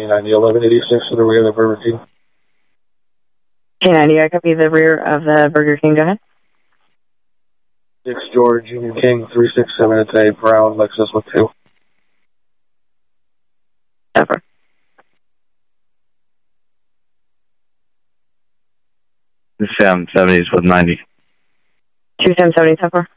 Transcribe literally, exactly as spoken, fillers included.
K ninety, eleven eighty-six to the rear of the Burger King. K ninety, I copy the rear of the Burger King. Go ahead. six George, Union King, three six seven, it's a brown Lexus with two. Over. seven seventies with ninety. two seven seven, so far.